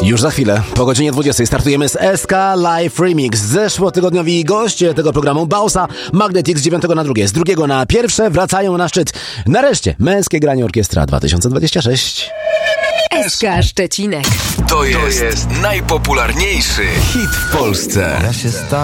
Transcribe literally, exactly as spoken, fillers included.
Już za chwilę, po godzinie dwudziestej startujemy z S K Live Remix. Zeszłotygodniowi goście tego programu Bausa, Magnetic z dziewiątego na drugie, z drugiego na pierwsze wracają na szczyt. Nareszcie Męskie Granie Orkiestra dwa tysiące dwadzieścia sześć. S K Szczecinek. To jest, to jest najpopularniejszy hit w Polsce. Ja się stałem